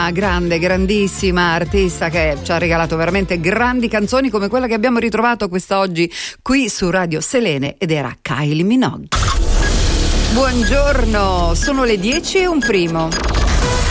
una grandissima artista che ci ha regalato veramente grandi canzoni come quella che abbiamo ritrovato quest'oggi qui su Radio Selene, ed era Kylie Minogue. Buongiorno, sono le 10:01.